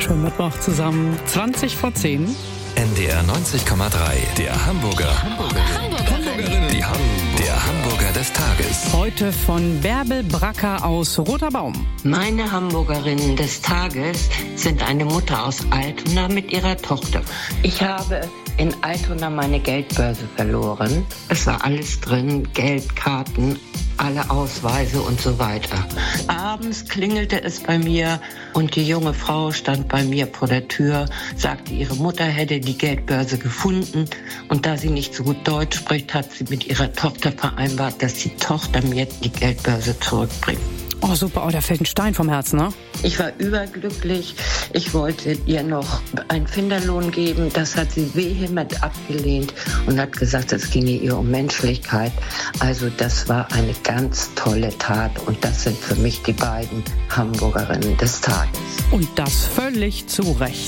Schönen Mittwoch zusammen, 20 vor 10. NDR 90,3, der Hamburgerin. Der Hamburger des Tages. Heute von Bärbel Bracker aus Roter Baum. Meine Hamburgerinnen des Tages sind eine Mutter aus Altona mit ihrer Tochter. Ich habe in Altona meine Geldbörse verloren. Es war alles drin, Geldkarten, alle Ausweise und so weiter. Abends klingelte es bei mir und die junge Frau stand bei mir vor der Tür, sagte, ihre Mutter hätte die Geldbörse gefunden und da sie nicht so gut Deutsch spricht, hat sie mit ihrer Tochter vereinbart, dass die Tochter mir die Geldbörse zurückbringt. Oh super, da fällt ein Stein vom Herzen, ne? Ich war überglücklich. Ich wollte ihr noch einen Finderlohn geben. Das hat sie vehement abgelehnt und hat gesagt, es ginge ihr um Menschlichkeit. Also das war eine ganz tolle Tat und das sind für mich die beiden Hamburgerinnen des Tages. Und das völlig zu Recht.